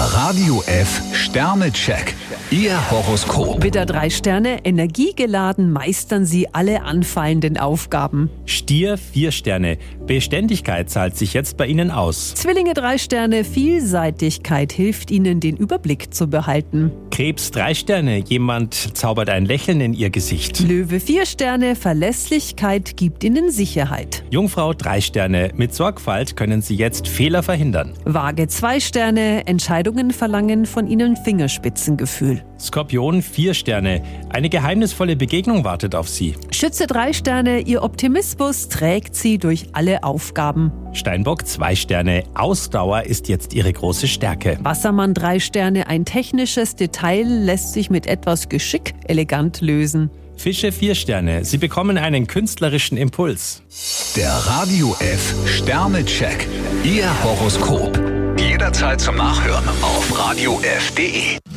Radio F Sternecheck. Ihr Horoskop. Widder 3 Sterne, energiegeladen meistern Sie alle anfallenden Aufgaben. Stier 4 Sterne. Beständigkeit zahlt sich jetzt bei Ihnen aus. Zwillinge 3 Sterne, Vielseitigkeit hilft Ihnen, den Überblick zu behalten. Krebs 3 Sterne. Jemand zaubert ein Lächeln in Ihr Gesicht. Löwe 4 Sterne, Verlässlichkeit gibt Ihnen Sicherheit. Jungfrau 3 Sterne. Mit Sorgfalt können Sie jetzt Fehler verhindern. Waage 2 Sterne, Entscheidungen verlangen von Ihnen Fingerspitzengefühl. Skorpion 4 Sterne. Eine geheimnisvolle Begegnung wartet auf Sie. Schütze 3 Sterne, Ihr Optimismus trägt Sie durch alle Aufgaben. Steinbock 2 Sterne. Ausdauer ist jetzt Ihre große Stärke. Wassermann 3 Sterne, ein technisches Detail lässt sich mit etwas Geschick elegant lösen. Fische 4 Sterne. Sie bekommen einen künstlerischen Impuls. Der Radio F Sternecheck. Ihr Horoskop. Jederzeit zum Nachhören auf radiof.de.